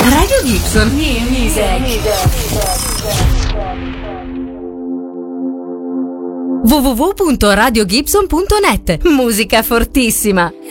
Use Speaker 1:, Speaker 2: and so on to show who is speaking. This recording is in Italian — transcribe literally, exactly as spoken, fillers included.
Speaker 1: Radio Gibson.
Speaker 2: New music.
Speaker 1: w w w punto radio gibson punto net. Musica fortissima.